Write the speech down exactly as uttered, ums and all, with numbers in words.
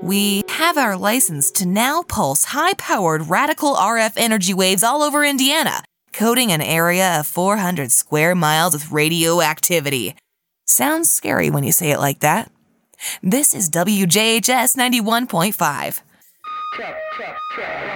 We have our license to now pulse high-powered radical R F energy waves all over Indiana, coating an area of four hundred square miles with radioactivity. Sounds scary when you say it like that. This is W J H S ninety-one point five. Check, check, check.